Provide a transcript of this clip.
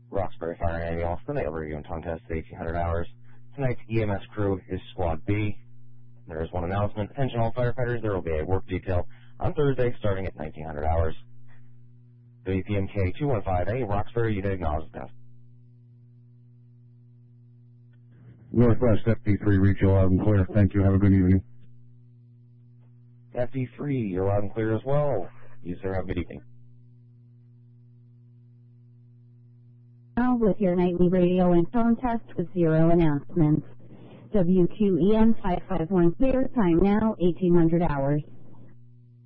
Roxbury Fire and Ambulance, the Naval Radio and Tongue Test at 1800 hours. Tonight's EMS crew is Squad B. There is one announcement. Attention all firefighters, there will be a work detail on Thursday starting at 1900 hours. WPMK 215A, Roxbury, unit acknowledges test. Northwest FD3, reach you loud and clear. Thank you. Have a good evening. FD3, you're loud and clear as well. You, sir, have a good evening. Now with your nightly radio and phone test with 0 announcements. WQEN 551 clear, time now 1800 hours.